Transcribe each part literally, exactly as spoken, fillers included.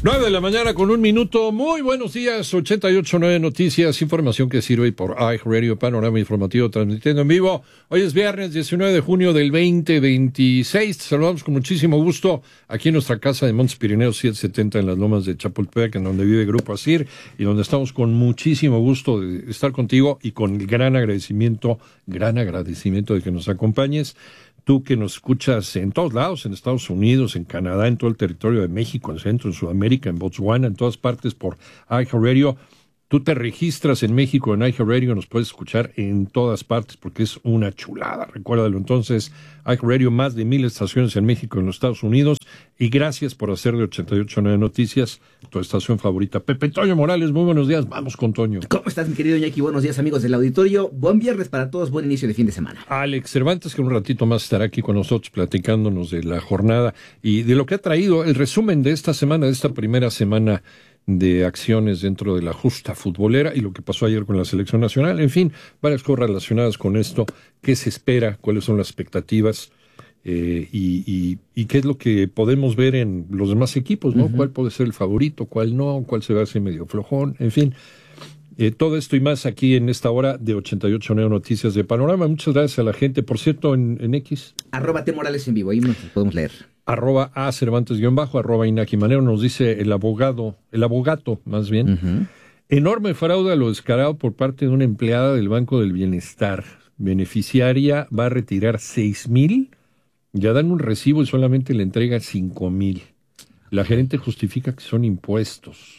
Nueve de la mañana con un minuto. Muy buenos días. ochenta y ocho punto nueve Noticias, información que sirve por iHeartRadio, panorama informativo transmitiendo en vivo. Hoy es viernes diecinueve de junio del veinte veintiséis. Te saludamos con muchísimo gusto aquí en nuestra casa de Montes Pirineos setecientos setenta en las lomas de Chapultepec, en donde vive Grupo Asir y donde estamos con muchísimo gusto de estar contigo y con el gran agradecimiento, gran agradecimiento de que nos acompañes. Tú que nos escuchas en todos lados, en Estados Unidos, en Canadá, en todo el territorio de México, en Centro, en Sudamérica, en Botswana, en todas partes por iHeartRadio. Tú te registras en México en iHeartRadio, nos puedes escuchar en todas partes porque es una chulada. Recuérdalo entonces, iHeartRadio, más de mil estaciones en México y en los Estados Unidos. Y gracias por hacer de ochenta y ocho punto nueve Noticias tu estación favorita. Pepe Toño Morales, muy buenos días. Vamos con Toño. ¿Cómo estás, mi querido Iñaki? Buenos días, amigos del auditorio. Buen viernes para todos, buen inicio de fin de semana. Alex Cervantes, que un ratito más estará aquí con nosotros platicándonos de la jornada y de lo que ha traído el resumen de esta semana, de esta primera semana de acciones dentro de la justa futbolera y lo que pasó ayer con la selección nacional. En fin, varias cosas relacionadas con esto. ¿Qué se espera? ¿Cuáles son las expectativas? Eh, y, y, y qué es lo que podemos ver en los demás equipos, ¿no? Uh-huh. ¿Cuál puede ser el favorito? ¿Cuál no? ¿Cuál se va a hacer medio flojón? En fin, eh, todo esto y más aquí en esta hora de ochenta y ocho punto nueve Noticias de Panorama. Muchas gracias a la gente. Por cierto, en, en X. Arroba T Morales en vivo, ahí nos podemos leer. Arroba A Cervantes guión bajo, arroba Inaki Manero, nos dice el abogado, el abogato más bien. Uh-huh. Enorme fraude a lo descarado por parte de una empleada del Banco del Bienestar. Beneficiaria va a retirar seis mil, ya dan un recibo y solamente le entrega cinco mil. La gerente justifica que son impuestos.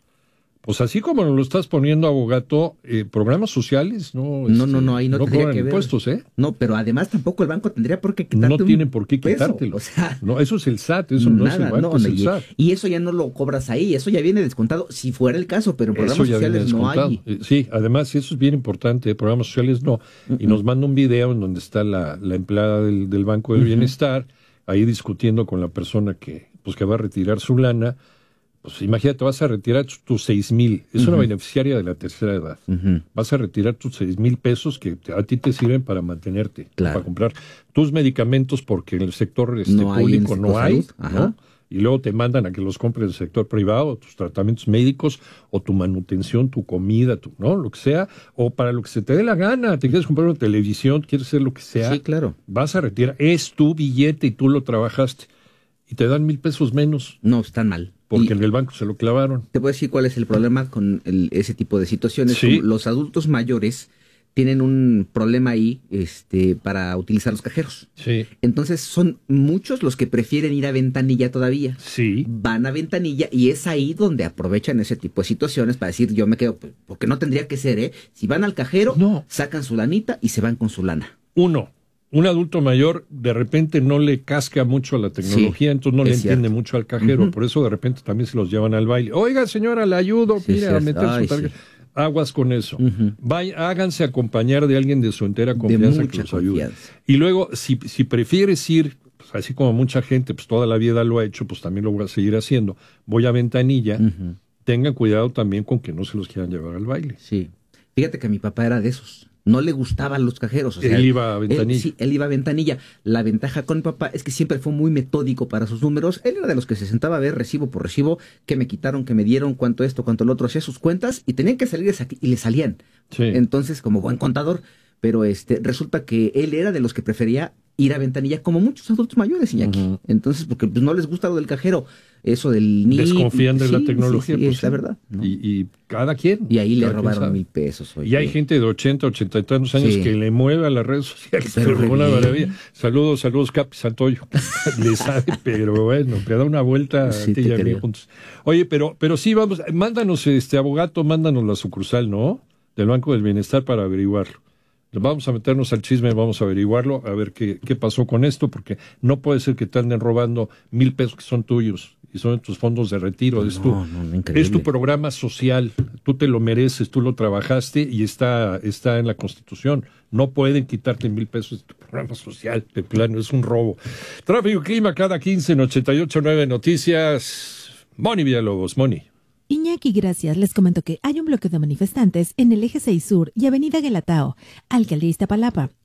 Pues así como nos lo estás poniendo, abogato, eh, programas sociales no no no no ahí no, no tendría cobran que ver. Impuestos, ¿eh? No, pero además tampoco el banco tendría por qué quitarte. No tiene por qué quitártelo. O sea, no, eso es el S A T, eso nada, no es el banco, no, es no, el y, S A T. Y eso ya no lo cobras ahí, eso ya viene descontado, si fuera el caso, pero en programas sociales no hay. Eh, sí, además eso es bien importante, programas sociales no. Uh-uh. Y nos manda un video en donde está la, la empleada del, del Banco del uh-huh. Bienestar, ahí discutiendo con la persona que, pues, que va a retirar su lana. Pues imagínate, vas a retirar tus seis mil, es uh-huh. una beneficiaria de la tercera edad, uh-huh. vas a retirar tus seis mil pesos que a ti te sirven para mantenerte, claro. para comprar tus medicamentos porque en el sector este, no público hay no hay, Ajá. ¿no? Y luego te mandan a que los compres en el sector privado, tus tratamientos médicos, o tu manutención, tu comida, tu, ¿no? Lo que sea, o para lo que se te dé la gana, te quieres comprar una televisión, quieres hacer lo que sea, sí, claro. vas a retirar, es tu billete y tú lo trabajaste, y te dan mil pesos menos. No, están mal. Porque y en el banco se lo clavaron. Te voy a decir cuál es el problema con el, ese tipo de situaciones. ¿Sí? Los adultos mayores tienen un problema ahí este, para utilizar los cajeros. Sí. Entonces son muchos los que prefieren ir a ventanilla todavía. Sí. Van a ventanilla y es ahí donde aprovechan ese tipo de situaciones para decir yo me quedo, porque no tendría que ser, ¿eh? Si van al cajero, no. sacan su lanita y se van con su lana. Uno. Un adulto mayor de repente no le casca mucho a la tecnología, sí, entonces no le entiende cierto. mucho al cajero, uh-huh. por eso de repente también se los llevan al baile. Oiga, señora, le ayudo, sí, mira, sí, a meter Ay, su tarjeta. Sí. Aguas con eso. Uh-huh. Vaya, háganse acompañar de alguien de su entera confianza que los ayude. Y luego, si, si prefieres ir, pues así como mucha gente, pues toda la vida lo ha hecho, pues también lo voy a seguir haciendo. Voy a ventanilla, uh-huh. tengan cuidado también con que no se los quieran llevar al baile. Sí. Fíjate que mi papá era de esos. No le gustaban los cajeros. O sea, él iba a ventanilla. Él, sí, él iba a ventanilla. La ventaja con mi papá es que siempre fue muy metódico para sus números. Él era de los que se sentaba a ver recibo por recibo, que me quitaron, que me dieron, cuánto esto, cuánto lo otro, hacía sus cuentas y tenían que salir y le salían. Sí. Entonces, como buen contador, pero este resulta que él era de los que prefería ir a ventanilla, como muchos adultos mayores, Iñaki. Uh-huh. Entonces, porque pues, no les gusta lo del cajero, eso del N I P. Desconfían de sí, la tecnología. Sí, sí, pues, es la verdad. ¿no? Y, y cada quien. Y ahí le robaron mil pesos. Oye. Y hay gente de ochenta, ochenta y tantos años sí. que le mueve a las redes sociales. Pero, pero una maravilla. Saludos, saludos, Capi Santoyo. Le sabe, pero bueno, te da una vuelta sí, a ti y a mí juntos. Oye, pero, pero sí, vamos, mándanos, este abogato, mándanos la sucursal, ¿no? Del Banco del Bienestar para averiguarlo. Vamos a meternos al chisme, vamos a averiguarlo, a ver qué, qué pasó con esto, porque no puede ser que te anden robando mil pesos que son tuyos y son tus fondos de retiro. No, es, tu, no, es tu programa social, tú te lo mereces, tú lo trabajaste y está, está en la Constitución. No pueden quitarte mil pesos de tu programa social, de plano, es un robo. Tráfico y clima cada quince en ochenta y ocho punto nueve Noticias. Moni Villalobos, Moni. Iñaki, gracias. Les comento que hay un bloqueo de manifestantes en el Eje seis Sur y Avenida Guelatao, Alcaldía Iztapalapa.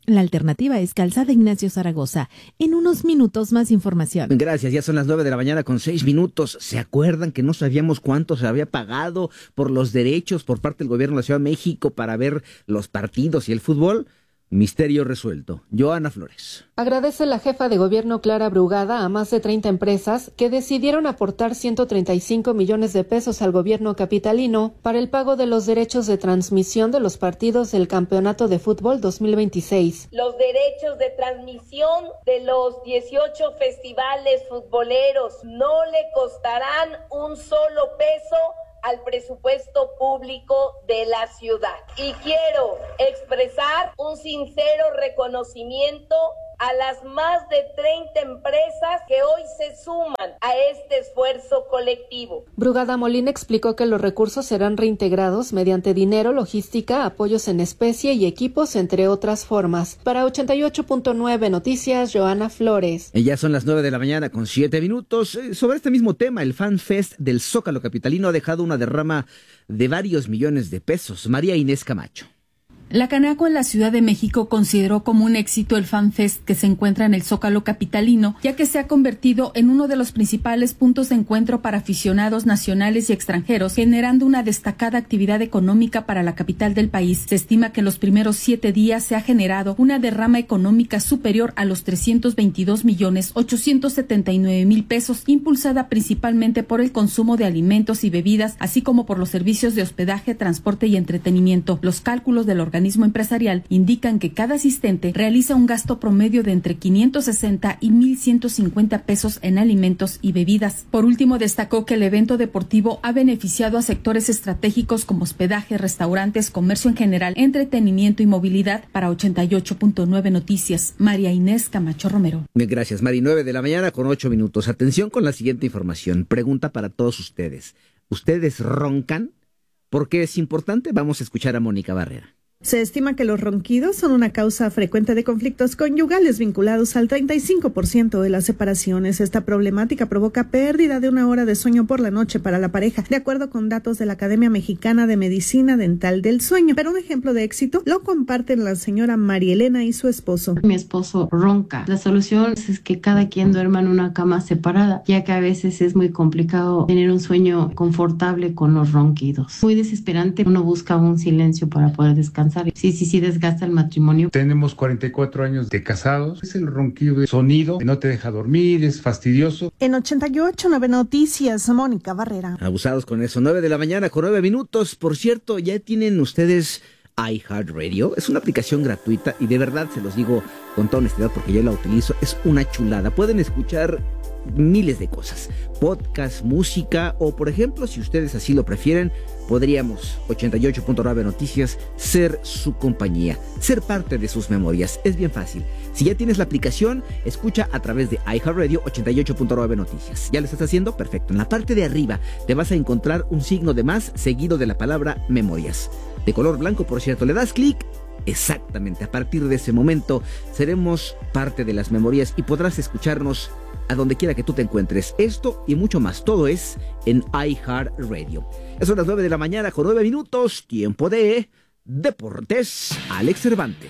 La alternativa es Calzada Ignacio Zaragoza. En unos minutos más información. Gracias, ya son las nueve de la mañana con seis minutos. ¿Se acuerdan que no sabíamos cuánto se había pagado por los derechos por parte del gobierno de la Ciudad de México para ver los partidos y el fútbol? Misterio resuelto. Joana Flores. Agradece la jefa de gobierno Clara Brugada a más de treinta empresas que decidieron aportar ciento treinta y cinco millones de pesos al gobierno capitalino para el pago de los derechos de transmisión de los partidos del Campeonato de Fútbol dos mil veintiséis. Los derechos de transmisión de los dieciocho festivales futboleros no le costarán un solo peso al presupuesto público de la ciudad. Y quiero expresar un sincero reconocimiento a las más de treinta empresas que hoy se suman a este esfuerzo colectivo. Brugada Molina explicó que los recursos serán reintegrados mediante dinero, logística, apoyos en especie y equipos, entre otras formas. Para ochenta y ocho punto nueve Noticias, Joana Flores. Y ya son las nueve de la mañana con siete minutos. Sobre este mismo tema, el Fan Fest del Zócalo capitalino ha dejado una derrama de varios millones de pesos. María Inés Camacho. La Canaco en la Ciudad de México consideró como un éxito el Fan Fest que se encuentra en el Zócalo capitalino, ya que se ha convertido en uno de los principales puntos de encuentro para aficionados nacionales y extranjeros, generando una destacada actividad económica para la capital del país. Se estima que en los primeros siete días se ha generado una derrama económica superior a los trescientos veintidós millones ochocientos setenta y nueve mil pesos, impulsada principalmente por el consumo de alimentos y bebidas, así como por los servicios de hospedaje, transporte y entretenimiento. Los cálculos del organismo empresarial indican que cada asistente realiza un gasto promedio de entre quinientos sesenta y mil ciento cincuenta pesos en alimentos y bebidas. Por último, destacó que el evento deportivo ha beneficiado a sectores estratégicos como hospedaje, restaurantes, comercio en general, entretenimiento y movilidad. Para ochenta y ocho punto nueve Noticias, María Inés Camacho Romero. Gracias, Mari. nueve de la mañana con ocho minutos. Atención con la siguiente información. Pregunta para todos ustedes. ¿Ustedes roncan? ¿Por qué es importante? Vamos a escuchar a Mónica Barrera. Se estima que los ronquidos son una causa frecuente de conflictos conyugales vinculados al treinta y cinco por ciento de las separaciones. Esta problemática provoca pérdida de una hora de sueño por la noche para la pareja, de acuerdo con datos de la Academia Mexicana de Medicina Dental del Sueño. Pero un ejemplo de éxito lo comparten la señora María Elena y su esposo. Mi esposo ronca. La solución es que cada quien duerma en una cama separada, ya que a veces es muy complicado tener un sueño confortable con los ronquidos. Muy desesperante, uno busca un silencio para poder descansar. Sí, sí, sí, desgasta el matrimonio. Tenemos cuarenta y cuatro años de casados. Es el ronquido de sonido, no te deja dormir, es fastidioso. En ochenta y ocho punto nueve Noticias, Mónica Barrera. Abusados con eso, nueve de la mañana con nueve minutos. Por cierto, ya tienen ustedes iHeartRadio. Es una aplicación gratuita y de verdad se los digo con toda honestidad porque yo la utilizo. Es una chulada. Pueden escuchar miles de cosas, podcast, música o, por ejemplo, si ustedes así lo prefieren, podríamos, ochenta y ocho punto nueve Noticias, ser su compañía, ser parte de sus memorias. Es bien fácil. Si ya tienes la aplicación, escucha a través de iHeartRadio ochenta y ocho punto nueve Noticias. ¿Ya lo estás haciendo? Perfecto. En la parte de arriba te vas a encontrar un signo de más seguido de la palabra memorias. De color blanco, por cierto. Le das clic. Exactamente. A partir de ese momento seremos parte de las memorias y podrás escucharnos a donde quiera que tú te encuentres. Esto y mucho más, todo es en iHeartRadio. Son las nueve de la mañana con nueve minutos, tiempo de Deportes. Alex Cervantes.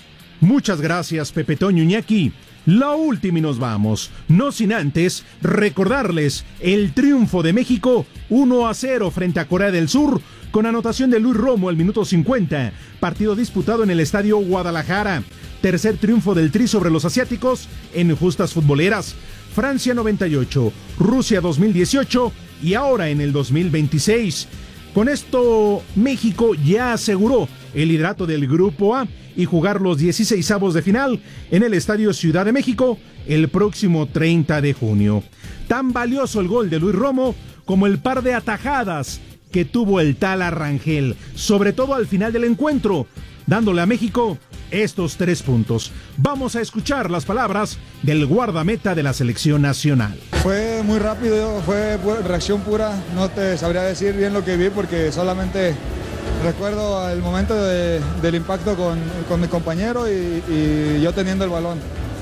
Muchas gracias, Pepe Toño Iñaki. La última y nos vamos, no sin antes recordarles el triunfo de México uno a cero frente a Corea del Sur, con anotación de Luis Romo al minuto cincuenta, partido disputado en el Estadio Guadalajara. Tercer triunfo del Tri sobre los asiáticos en justas futboleras. Francia noventa y ocho, Rusia dos mil dieciocho y ahora en el dos mil veintiséis. Con esto, México ya aseguró el liderato del Grupo A y jugar los dieciseisavos de final en el Estadio Ciudad de México el próximo treinta de junio. Tan valioso el gol de Luis Romo como el par de atajadas que tuvo el Tala Rangel, sobre todo al final del encuentro, dándole a México estos tres puntos. Vamos a escuchar las palabras del guardameta de la selección nacional. Fue muy rápido, fue reacción pura, no te sabría decir bien lo que vi porque solamente recuerdo el momento de, del impacto con, con mi compañero y, y yo teniendo el balón.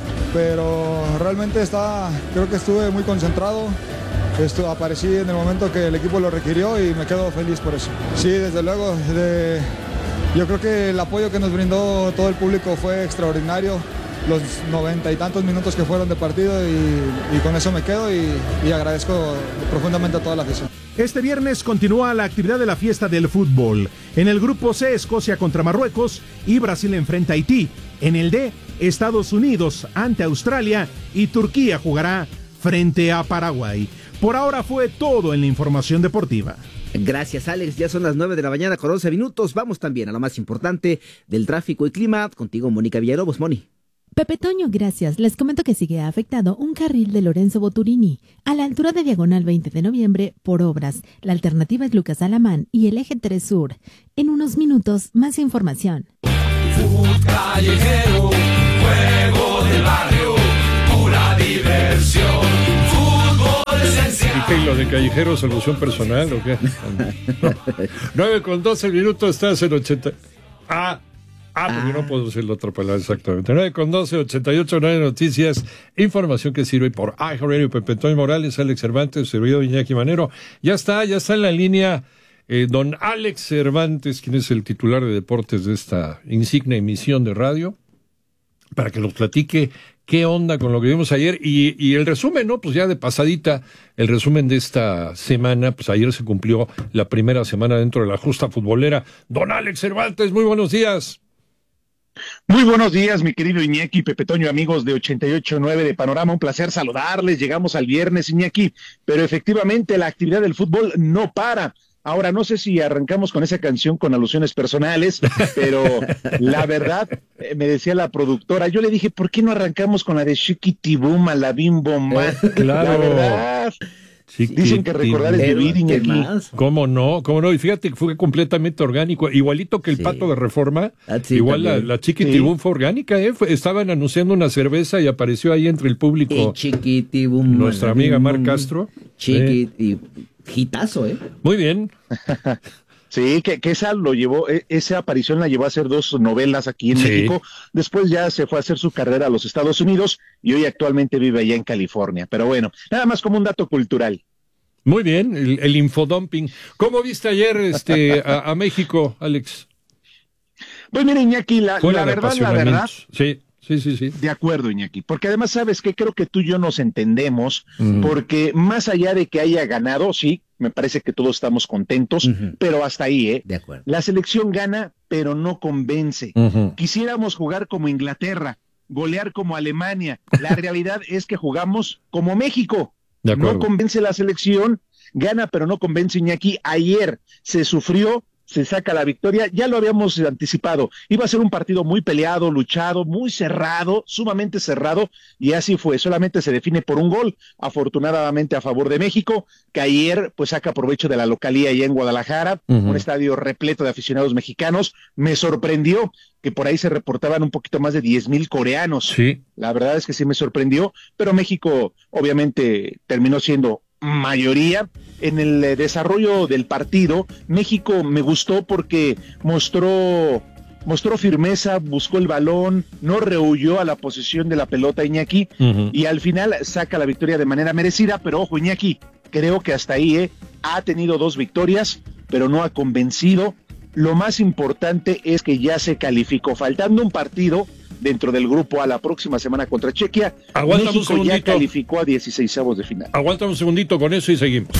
Pero realmente estaba, creo que estuve muy concentrado, esto, aparecí en el momento que el equipo lo requirió y me quedo feliz por eso. Sí, desde luego, de, yo creo que el apoyo que nos brindó todo el público fue extraordinario. Los noventa y tantos minutos que fueron de partido y, y con eso me quedo y, y agradezco profundamente a toda la afición. Este viernes continúa la actividad de la fiesta del fútbol. En el grupo C, Escocia contra Marruecos y Brasil enfrenta a Haití. En el D, Estados Unidos ante Australia y Turquía jugará frente a Paraguay. Por ahora fue todo en la información deportiva. Gracias, Alex. Ya son las nueve de la mañana con once minutos. Vamos también a lo más importante del tráfico y clima. Contigo, Mónica Villalobos. Moni. Pepe Toño, gracias. Les comento que sigue afectado un carril de Lorenzo Boturini a la altura de Diagonal veinte de noviembre por obras. La alternativa es Lucas Alamán y el eje tres Sur. En unos minutos, más información. Fútbol callejero, juego del barrio, pura diversión. Fútbol esencial. ¿Y qué, lo de callejero, solución personal o qué? nueve con doce minutos, estás en ochenta. Ah. Ah, porque ah. no puedo decir la otra palabra exactamente. nueve con doce, ochenta y ocho, nueve Noticias, información que sirve por iHeartRadio. Pepe Toño Morales, Alex Cervantes, servidor Iñaki Manero. Ya está, ya está en la línea eh, don Alex Cervantes, quien es el titular de deportes de esta insignia emisión de radio, para que nos platique qué onda con lo que vimos ayer. Y, y el resumen, ¿no? Pues ya de pasadita, el resumen de esta semana, pues ayer se cumplió la primera semana dentro de la justa futbolera. Don Alex Cervantes, muy buenos días. Muy buenos días, mi querido Iñaki, Pepe Toño, amigos de ochenta y ocho nueve de Panorama, un placer saludarles. Llegamos al viernes, Iñaki, pero efectivamente la actividad del fútbol no para. Ahora, no sé si arrancamos con esa canción con alusiones personales, pero la verdad, eh, me decía la productora, yo le dije, ¿por qué no arrancamos con la de Chiquitibum a la Bim Bom? Eh, claro. La verdad. Sí, dicen que recordar es vivir, Iñaki. ¿Cómo no? ¿Cómo no? Y fíjate que fue completamente orgánico, igualito que el sí. Pato de Reforma, ah, sí, igual la, la Chiquitibum sí. fue orgánica, ¿eh? Fue, estaban anunciando una cerveza y apareció ahí entre el público Chiquitibum, nuestra amiga Mar Castro. Chiquitibum, hitazo, ¿eh? Muy bien. Sí, que, que esa lo llevó, esa aparición la llevó a hacer dos novelas aquí en sí. México, después ya se fue a hacer su carrera a los Estados Unidos y hoy actualmente vive allá en California, pero bueno, nada más como un dato cultural. Muy bien, el, el infodumping. ¿Cómo viste ayer este a, a México, Alex? Pues mira, Iñaki, la, la verdad, la verdad... Sí. Sí, sí, sí. De acuerdo, Iñaki, porque además, ¿sabes qué? Creo que tú y yo nos entendemos, uh-huh. porque más allá de que haya ganado, sí, me parece que todos estamos contentos, uh-huh. pero hasta ahí, ¿eh? De acuerdo. La selección gana, pero no convence. Uh-huh. Quisiéramos jugar como Inglaterra, golear como Alemania. La realidad es que jugamos como México. De acuerdo. No convence la selección, gana, pero no convence, Iñaki. Ayer se sufrió, se saca la victoria, ya lo habíamos anticipado, iba a ser un partido muy peleado, luchado, muy cerrado, sumamente cerrado, y así fue, solamente se define por un gol, afortunadamente a favor de México, que ayer pues saca provecho de la localía allá en Guadalajara, uh-huh. un estadio repleto de aficionados mexicanos. Me sorprendió que por ahí se reportaban un poquito más de diez mil coreanos, sí. La verdad es que sí me sorprendió, pero México obviamente terminó siendo mayoría. En el desarrollo del partido, México me gustó porque mostró mostró firmeza, buscó el balón, no rehuyó a la posesión de la pelota, Iñaki, uh-huh. y al final saca la victoria de manera merecida, pero ojo, Iñaki, creo que hasta ahí eh, ha tenido dos victorias, pero no ha convencido. Lo más importante es que ya se calificó, faltando un partido dentro del grupo A la próxima semana contra Chequia. Aguántame México ya calificó a dieciseisavos de final. Aguántame un segundito con eso y seguimos.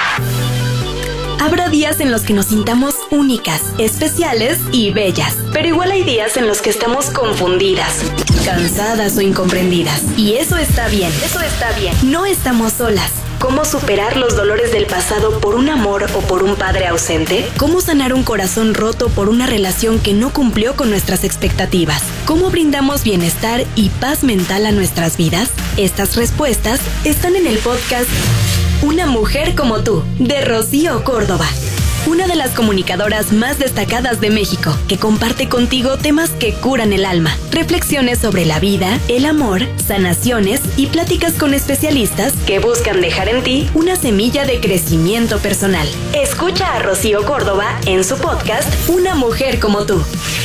Habrá días en los que nos sintamos únicas, especiales y bellas, pero igual hay días en los que estamos confundidas, cansadas o incomprendidas. Y eso está bien, eso está bien. No estamos solas. ¿Cómo superar los dolores del pasado por un amor o por un padre ausente? ¿Cómo sanar un corazón roto por una relación que no cumplió con nuestras expectativas? ¿Cómo brindamos bienestar y paz mental a nuestras vidas? Estas respuestas están en el podcast Una mujer como tú, de Rocío Córdoba. Una de las comunicadoras más destacadas de México, que comparte contigo temas que curan el alma, reflexiones sobre la vida, el amor, sanaciones y pláticas con especialistas que buscan dejar en ti una semilla de crecimiento personal. Escucha a Rocío Córdoba en su podcast Una mujer como tú.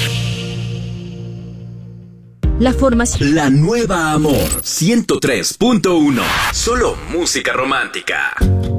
La formación. La nueva Amor ciento tres punto uno. Solo música romántica.